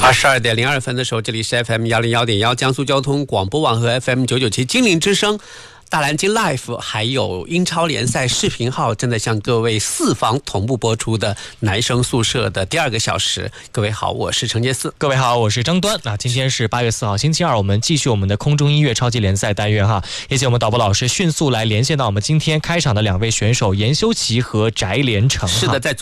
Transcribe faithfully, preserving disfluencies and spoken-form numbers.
二十二点零二分的时候，这里是 F M 幺零幺点幺江苏交通广播网和 F M 九九七金陵之声。大蓝鲸 Live 还有英超联赛视频号正在向各位四方同步播出的男生宿舍的第二个小时。各位好，我是程杰四。 各位好，我是张端。那今天是八月四号星期二，我们继续我们的空中音乐超级联赛单元哈，也请我们导播老师迅速来连线到我们今天开场的两位选手严修齐和翟连成。 是的，在